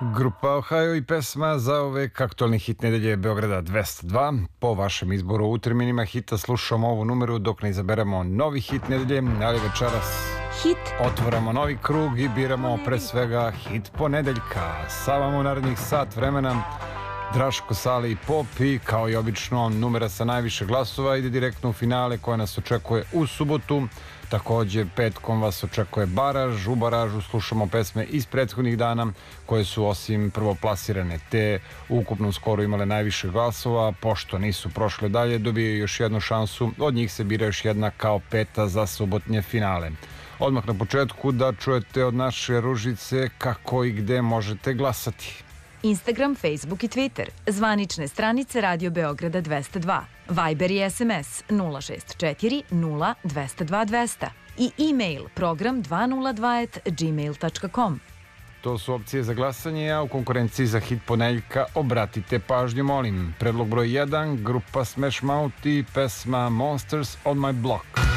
Grupa Ohio i pesma za uvek aktualni hit nedelje Beograda 202. Po vašem izboru u terminima hita slušamo ovu numeru dok ne izaberemo novi hit nedelje, ali večeras otvaramo novi krug i biramo pre svega hit ponedeljka. Sa vama u narednih sat vremena Draško, Sale i Pop i kao i obično numera sa najviše glasova ide direktno u finale koje nas očekuje u subotu. Takođe petkom vas očekuje baraž. U baražu slušamo pesme iz prethodnih dana koje su osim prvoplasirane te u ukupnom skoru imale najviše glasova. Pošto nisu prošle dalje, dobije još jednu šansu. Od njih se bira još jedna kao peta za subotnje finale. Odmah na početku da čujete od naše Ružice kako i gde možete glasati. Instagram, Facebook i Twitter. Zvanične stranice Radio Beograda 202. Viber i SMS 064 0 202 200. I e-mail program 202@gmail.com. To su opcije za glasanje, a u konkurenciji za hit ponedeljka obratite pažnju, molim. Predlog broj 1, grupa Smash Mouth i pesma Monsters on my Block.